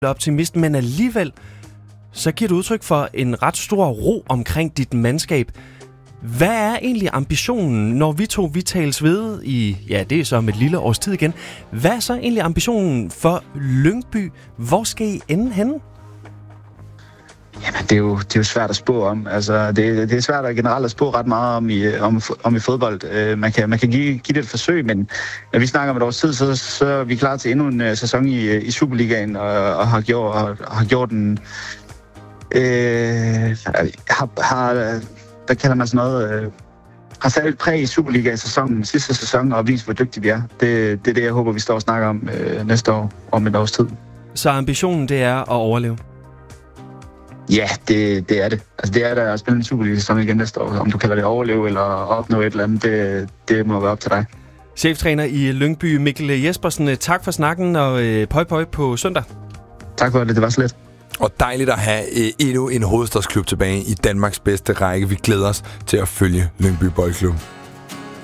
optimist, men alligevel så giver du udtryk for en ret stor ro omkring dit mandskab. Hvad er egentlig ambitionen, når vi tales ved i, ja, det er så om et lille års tid igen. Hvad er så egentlig ambitionen for Lyngby? Hvor skal I ende henne? Jamen, det er jo svært at spå om. Altså, det er svært at generelt at spå ret meget om i fodbold. Man kan give det et forsøg, men når vi snakker om et års tid, så er vi klar til endnu en sæson i Superligaen, og har gjort den... hvad kalder man sådan noget... har sat et præg i Superliga-sæsonen sidste sæson, og vist, hvor dygtige vi er. Det er det, jeg håber, vi står og snakker om næste år, om et års tid. Så ambitionen, det er at overleve? Ja, det er det. Altså, det er der at spille en Superliga-sæson igen næste år. Om du kalder det overleve eller opnå et eller andet, det må være op til dig. Cheftræner i Lyngby, Mikkel Jespersen. Tak for snakken, og pøj på søndag. Tak for det var så let. Og dejligt at have endnu en hovedstadsklub tilbage i Danmarks bedste række. Vi glæder os til at følge Lyngby Boldklub.